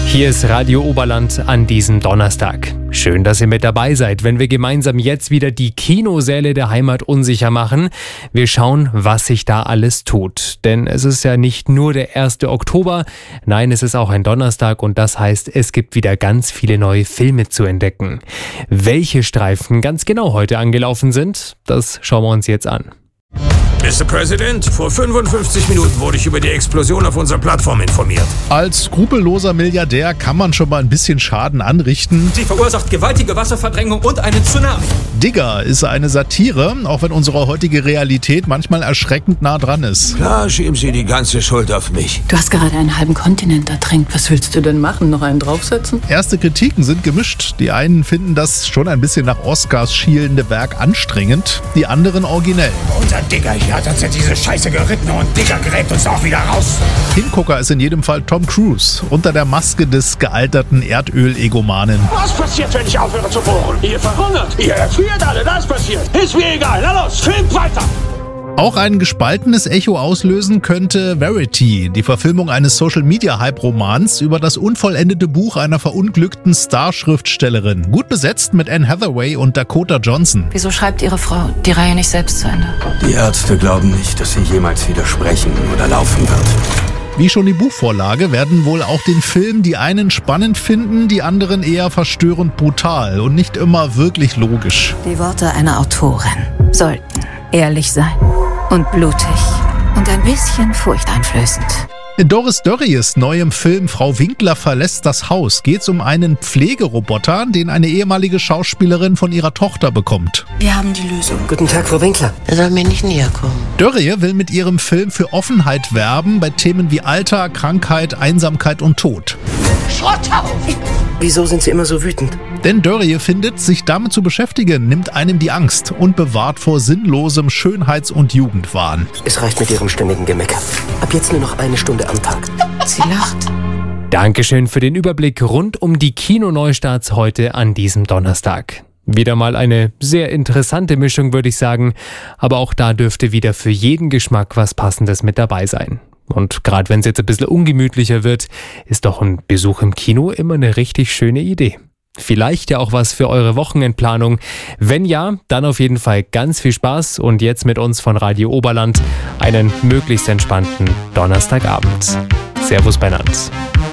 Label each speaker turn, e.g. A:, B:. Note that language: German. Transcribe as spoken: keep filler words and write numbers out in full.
A: Hier ist Radio Oberland an diesem Donnerstag. Schön, dass ihr mit dabei seid, wenn wir gemeinsam jetzt wieder die Kinosäle der Heimat unsicher machen. Wir schauen, was sich da alles tut. Denn es ist ja nicht nur der erste Oktober, nein, es ist auch ein Donnerstag und das heißt, es gibt wieder ganz viele neue Filme zu entdecken. Welche Streifen ganz genau heute angelaufen sind, das schauen wir uns jetzt an.
B: Mister President, vor fünfundfünfzig Minuten wurde ich über die Explosion auf unserer Plattform informiert.
C: Als skrupelloser Milliardär kann man schon mal ein bisschen Schaden anrichten.
D: Sie verursacht gewaltige Wasserverdrängung und einen Tsunami.
C: Digger ist eine Satire, auch wenn unsere heutige Realität manchmal erschreckend nah dran ist.
B: Klar, schieben Sie die ganze Schuld auf mich.
E: Du hast gerade einen halben Kontinent ertränkt. Was willst du denn machen? Noch einen draufsetzen?
C: Erste Kritiken sind gemischt. Die einen finden das schon ein bisschen nach Oscars schielende Werk anstrengend, die anderen originell.
B: Unser Digger hier hat uns in diese Scheiße geritten und Digger gräbt uns auch wieder raus.
C: Hingucker ist in jedem Fall Tom Cruise, unter der Maske des gealterten Erdöl-Egomanen.
B: Was passiert, wenn ich aufhöre zu bohren? Ihr verhungert, ihr erfriert alle, das passiert. Ist mir egal, na los, filmt weiter!
C: Auch ein gespaltenes Echo auslösen könnte Verity, die Verfilmung eines Social-Media-Hype-Romans über das unvollendete Buch einer verunglückten Star-Schriftstellerin. Gut besetzt mit Anne Hathaway und Dakota Johnson.
E: Wieso schreibt Ihre Frau die Reihe nicht selbst zu Ende?
F: Die Ärzte glauben nicht, dass sie jemals wieder sprechen oder laufen wird.
C: Wie schon die Buchvorlage werden wohl auch den Film die einen spannend finden, die anderen eher verstörend brutal und nicht immer wirklich logisch.
E: Die Worte einer Autorin sollten ehrlich sein und blutig und ein bisschen furchteinflößend.
C: In Doris Dörries neuem Film Frau Winkler verlässt das Haus geht's um einen Pflegeroboter, den eine ehemalige Schauspielerin von ihrer Tochter bekommt.
E: Wir haben die Lösung.
F: Guten Tag, Frau Winkler.
G: Er soll mir nicht näher kommen.
C: Dörrie will mit ihrem Film für Offenheit werben bei Themen wie Alter, Krankheit, Einsamkeit und Tod.
G: Schrotthaus!
F: Wieso sind Sie immer so wütend?
C: Denn Dörrie findet, sich damit zu beschäftigen, nimmt einem die Angst und bewahrt vor sinnlosem Schönheits- und Jugendwahn.
F: Es reicht mit Ihrem ständigen Gemecker. Ab jetzt nur noch eine Stunde am Tag.
E: Sie lacht.
A: Dankeschön für den Überblick rund um die Kinoneustarts heute an diesem Donnerstag. Wieder mal eine sehr interessante Mischung, würde ich sagen, aber auch da dürfte wieder für jeden Geschmack was Passendes mit dabei sein. Und gerade wenn es jetzt ein bisschen ungemütlicher wird, ist doch ein Besuch im Kino immer eine richtig schöne Idee. Vielleicht ja auch was für eure Wochenendplanung. Wenn ja, dann auf jeden Fall ganz viel Spaß und jetzt mit uns von Radio Oberland einen möglichst entspannten Donnerstagabend. Servus beieinander.